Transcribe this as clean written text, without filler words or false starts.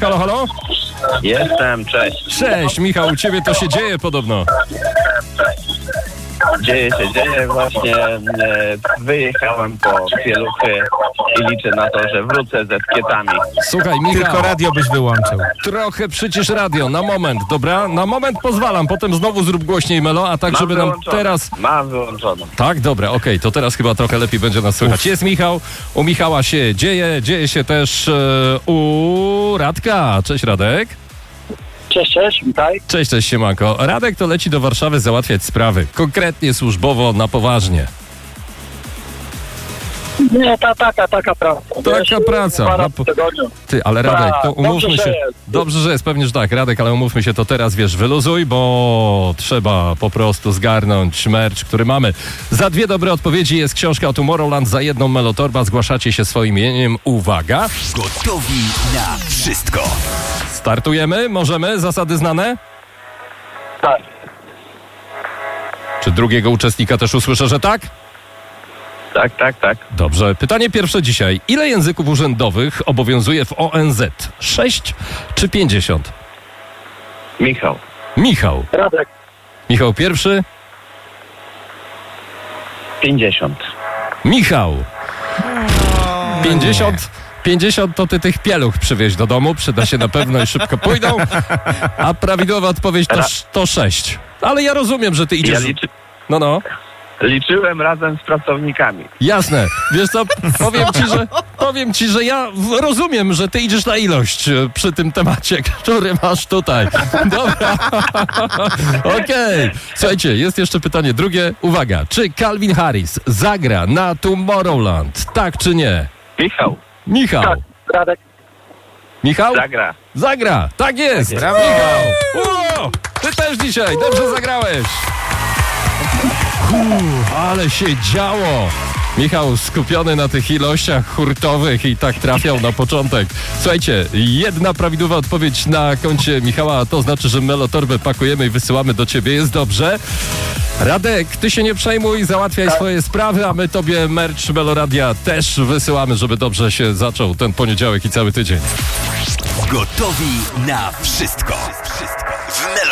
Halo, halo? Jestem, cześć. Cześć, Michał, u ciebie to się dzieje podobno. Dzieje się. Właśnie wyjechałem po pieluchy i liczę na to, że wrócę ze skietami. Słuchaj, Michał, Tylko radio byś wyłączył. trochę przycisz radio, na moment, dobra? Na moment pozwalam, potem znowu zrób głośniej, Melo, a tak, żeby nam teraz... Mam wyłączoną. Tak, dobra, okej, to teraz chyba trochę lepiej będzie nas słychać. Jest Michał, u Michała się dzieje się też u Radka. Cześć, Radek. Cześć, witaj. Cześć, siemanko. Radek to leci do Warszawy załatwiać sprawy, konkretnie służbowo, na poważnie. Nie, taka praca. Taka praca. Ty, ale Radek, to umówmy się. Dobrze, że jest, pewnie, że tak, Radek, ale umówmy się, to teraz, wiesz, wyluzuj, bo trzeba po prostu zgarnąć merch, który mamy. Za 2 dobre odpowiedzi jest książka o Tomorrowland, za 1 Melotorba. Zgłaszacie się swoim imieniem. Uwaga. Gotowi na wszystko. Startujemy? Możemy? Zasady znane? Tak. Czy drugiego uczestnika też usłyszę, że tak? Tak. Dobrze. Pytanie pierwsze dzisiaj. Ile języków urzędowych obowiązuje w ONZ? 6 czy 50? Michał. Radek. Michał pierwszy. 50. Michał. 50 to ty tych pieluch przywieź do domu, przyda się na pewno i szybko pójdą, a prawidłowa odpowiedź to 6. Ale ja rozumiem, że ty idziesz... No. Liczyłem razem z pracownikami. Jasne. Wiesz co, powiem ci, że ja rozumiem, że ty idziesz na ilość przy tym temacie, który masz tutaj. Dobra. Okej. Słuchajcie, jest jeszcze pytanie drugie. Uwaga. Czy Calvin Harris zagra na Tomorrowland? Tak czy nie? Michał. Tak, Radek. Michał? Zagra. Tak jest. Brawo. Michał. Ty też dzisiaj. Dobrze zagrałeś. Ale się działo. Michał skupiony na tych ilościach hurtowych i tak trafiał na początek. Słuchajcie, 1 prawidłowa odpowiedź na koncie Michała, a to znaczy, że Melotorbę pakujemy i wysyłamy do ciebie. Jest dobrze. Radek, ty się nie przejmuj, załatwiaj swoje sprawy, a my tobie merch Meloradia też wysyłamy, żeby dobrze się zaczął ten poniedziałek i cały tydzień. Gotowi na wszystko. W